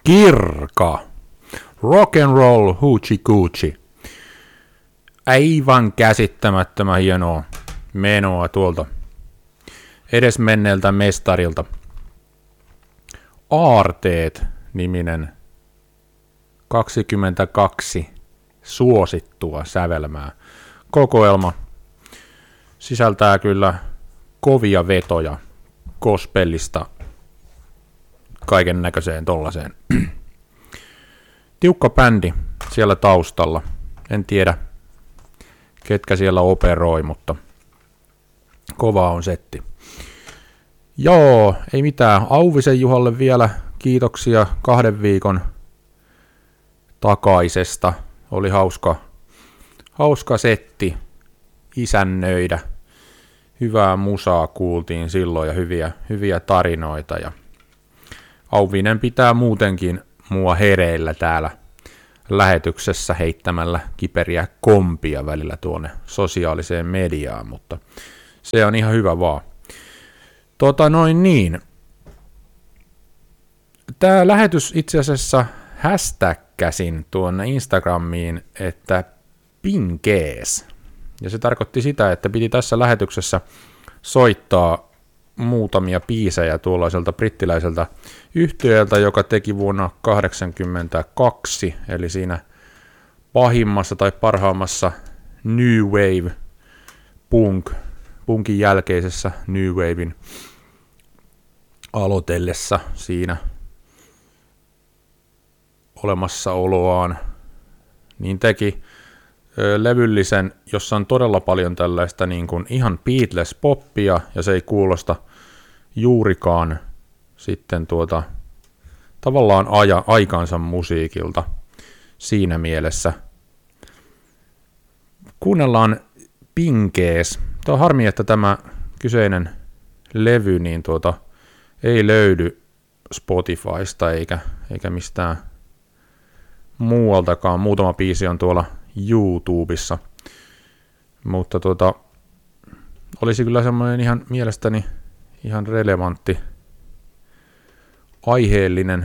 Kirka. Rock and roll hoochie coochie. Aivan käsittämättömän hienoa menoa tuolta edesmenneeltä mestarilta. Aarteet-niminen 22 suosittua sävelmää. Kokoelma sisältää kyllä kovia vetoja gospelista kaiken näköiseen tollaseen. Tiukka bändi siellä taustalla. En tiedä, ketkä siellä operoi, mutta kova on setti. Joo, ei mitään. Auvisen Juhalle vielä kiitoksia 2 viikon takaisesta. Oli hauska setti isännöidä. Hyvää musaa kuultiin silloin ja hyviä tarinoita. Ja Auvinen pitää muutenkin mua hereillä täällä lähetyksessä heittämällä kiperiä kompia välillä tuonne sosiaaliseen mediaan, mutta se on ihan hyvä vaan. Tämä lähetys itse asiassa hashtagkäsin tuonne Instagramiin, että pinkees. Ja se tarkoitti sitä, että piti tässä lähetyksessä soittaa muutamia biisejä tuollaiselta brittiläiseltä yhtiöltä, joka teki vuonna 1982, eli siinä pahimmassa tai parhaimmassa New Wave punkin jälkeisessä New Wavein aloitellessa siinä olemassaoloaan, niin teki levyllisen, jossa on todella paljon tällaista niin kuin ihan Beatles-poppia, ja se ei kuulosta juurikaan sitten tavallaan aikansa musiikilta siinä mielessä. Kuunnellaan Pinkees. Tämä on harmi, että tämä kyseinen levy niin ei löydy Spotifysta eikä mistään muualtakaan. Muutama biisi on tuolla YouTubessa, mutta olisi kyllä semmoinen ihan mielestäni ihan relevantti, aiheellinen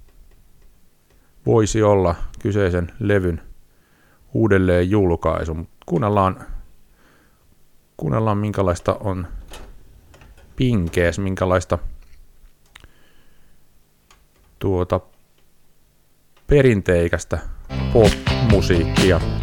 voisi olla kyseisen levyn uudelleen julkaisu, mutta kuunnellaan minkälaista on Pinkees, minkälaista perinteikästä pop-musiikkia